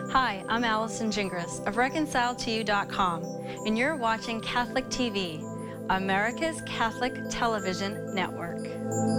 Hi, I'm Allison Gingras of ReconciledToYou.com, and you're watching Catholic TV, America's Catholic Television Network.